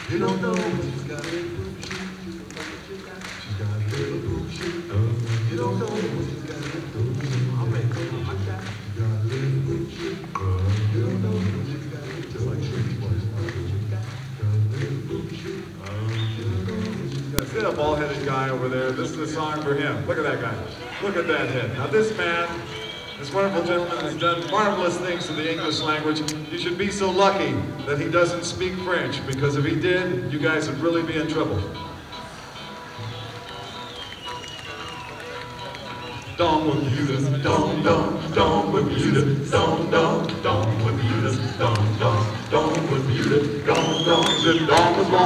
You don't know, but she's got little shoes. She's got little blue shoes. You don't know, but she's got little shoes. I'll make her like that. She's got little blue shoes. You don't know, but she's got little just like Shirley's voice. See that bald-headed guy over there? This is the song for him. Look at that guy. Look at that head. Now this man, this wonderful gentleman has done marvelous things to the English language. You should be so lucky that he doesn't speak French, because if he did, you guys would really be in trouble. Don't Bermuda, don't Bermuda, don't Bermuda, don't Bermuda, don't Bermuda, don't